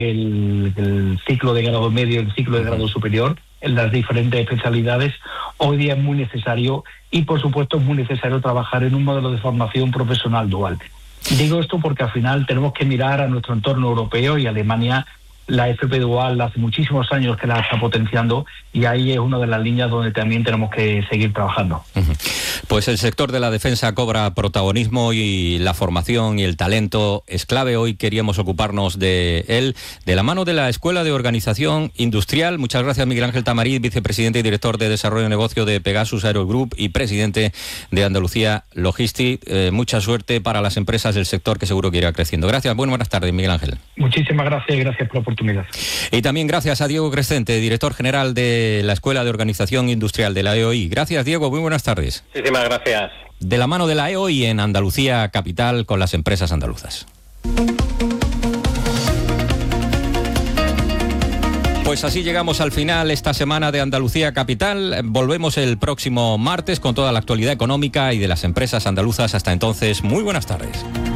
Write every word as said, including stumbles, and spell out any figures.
el, el ciclo de grado medio y el ciclo de grado superior en las diferentes especialidades, hoy día es muy necesario y, por supuesto, es muy necesario trabajar en un modelo de formación profesional dual. Digo esto porque al final tenemos que mirar a nuestro entorno europeo y Alemania. La F P dual hace muchísimos años que la está potenciando y ahí es una de las líneas donde también tenemos que seguir trabajando. Pues el sector de la defensa cobra protagonismo y la formación y el talento es clave. Hoy queríamos ocuparnos de él, de la mano de la Escuela de Organización Industrial. Muchas gracias, Miguel Ángel Tamariz, vicepresidente y director de Desarrollo de Negocio de Pegasus Aero Group y presidente de Andalucía Logistics. Eh, mucha suerte para las empresas del sector que seguro que irá creciendo. Gracias, bueno, buenas tardes, Miguel Ángel. Muchísimas gracias y gracias por la oportunidad. Y también gracias a Diego Crescente, director general de la Escuela de Organización Industrial de la E O I. Gracias, Diego, muy buenas tardes. Muchísimas gracias. De la mano de la E O I en Andalucía Capital con las empresas andaluzas. Pues así llegamos al final esta semana de Andalucía Capital. Volvemos el próximo martes con toda la actualidad económica y de las empresas andaluzas. Hasta entonces, muy buenas tardes.